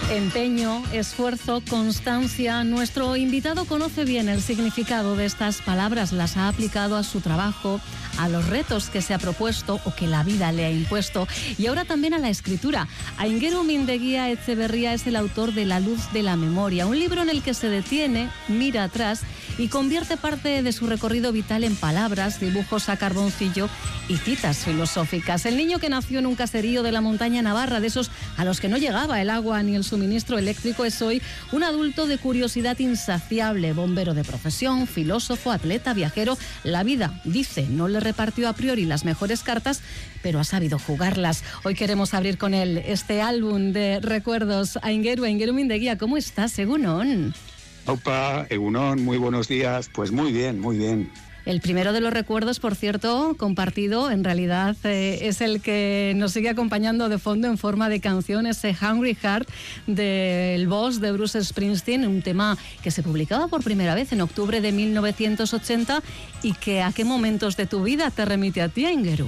Empeño, esfuerzo, constancia. Nuestro invitado conoce bien el significado de estas palabras, las ha aplicado a su trabajo, a los retos que se ha propuesto o que la vida le ha impuesto, y ahora también a la escritura. Aingeru Mindegia Etxeberria es el autor de La luz de la memoria, un libro en el que se detiene, mira atrás y convierte parte de su recorrido vital en palabras, dibujos a carboncillo y citas filosóficas. El niño que nació en un caserío de la montaña navarra, de esos a los que no llegaba el agua ni el suministro eléctrico, es hoy un adulto de curiosidad insaciable, bombero de profesión, filósofo, atleta, viajero. La vida, dice, no le repartió a priori las mejores cartas, pero ha sabido jugarlas. Hoy queremos abrir con él este álbum de recuerdos. Aingeru Mindegia, ¿cómo estás, Egunon? Opa, Egunon, muy buenos días. Pues muy bien, muy bien. El primero de los recuerdos, por cierto, compartido, en realidad es el que nos sigue acompañando de fondo en forma de canción, ese Hungry Heart del Boss de Bruce Springsteen, un tema que se publicaba por primera vez en octubre de 1980 y que ¿a qué momentos de tu vida te remite a ti, Aingeru?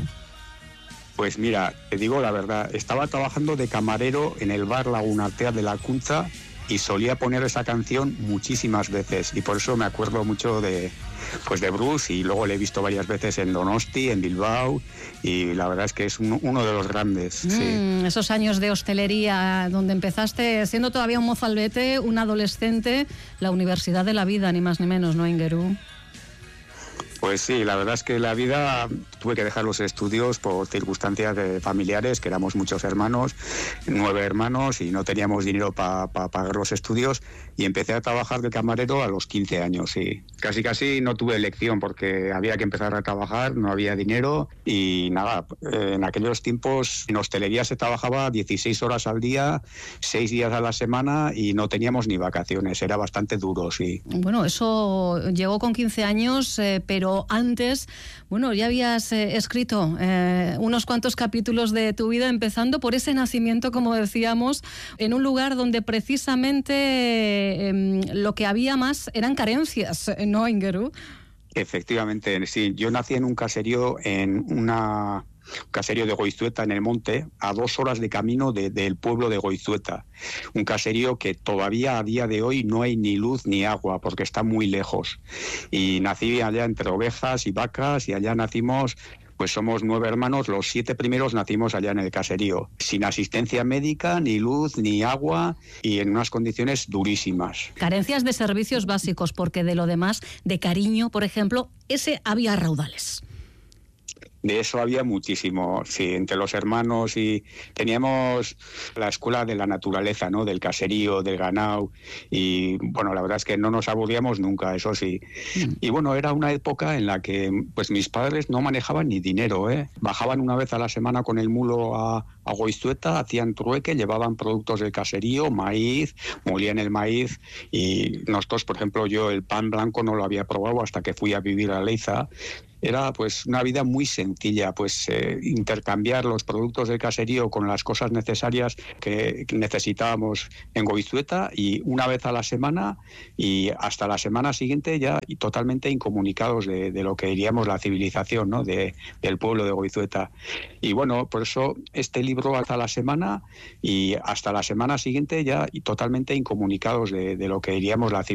Pues mira, te digo la verdad, estaba trabajando de camarero en el bar Lagunartea de la Cunza y solía poner esa canción muchísimas veces y por eso me acuerdo mucho de Bruce, y luego le he visto varias veces en Donosti, en Bilbao, y la verdad es que es uno de los grandes. Sí. Esos años de hostelería donde empezaste siendo todavía un mozalbete, un adolescente, la universidad de la vida, ni más ni menos, ¿no, Aingeru? Pues sí, la verdad es que la vida tuve que dejar los estudios por circunstancias familiares, que éramos muchos hermanos, 9 hermanos, y no teníamos dinero para pagar los estudios, y empecé a trabajar de camarero a los 15 años, sí. Casi no tuve elección porque había que empezar a trabajar, no había dinero, y nada, en aquellos tiempos en hostelería se trabajaba 16 horas al día, 6 días a la semana, y no teníamos ni vacaciones, era bastante duro, sí. Bueno, eso llegó con 15 años, pero antes, bueno, ya habías escrito unos cuantos capítulos de tu vida, empezando por ese nacimiento, como decíamos, en un lugar donde precisamente lo que había más eran carencias, ¿no, Aingeru? Efectivamente, sí. Yo nací en un caserío, caserío de Goizueta, en el monte, a 2 horas de camino del pueblo de Goizueta. Un caserío que todavía a día de hoy no hay ni luz ni agua porque está muy lejos. Y nací allá entre ovejas y vacas, y allá nacimos. Pues somos 9 hermanos, los 7 primeros nacimos allá en el caserío, sin asistencia médica, ni luz, ni agua, y en unas condiciones durísimas. Carencias de servicios básicos, porque de lo demás, de cariño, por ejemplo, ese había raudales. De eso había muchísimo, sí, entre los hermanos, y teníamos la escuela de la naturaleza, ¿no? Del caserío, del ganado, y bueno, la verdad es que no nos aburríamos nunca, eso sí. Y bueno, era una época en la que pues mis padres no manejaban ni dinero, ¿eh? Bajaban una vez a la semana con el mulo a Goizueta, hacían trueque, llevaban productos del caserío, maíz, molían el maíz, y nosotros, por ejemplo, yo el pan blanco no lo había probado hasta que fui a vivir a Leiza. Era pues una vida muy sencilla, pues intercambiar los productos del caserío con las cosas necesarias que necesitábamos en Goizueta, y una vez a la semana y hasta la semana siguiente ya totalmente incomunicados de lo que diríamos la civilización, ¿no? del pueblo de Goizueta. Y bueno, por eso este libro hasta la semana y hasta la semana siguiente ya totalmente incomunicados de lo que diríamos la civilización.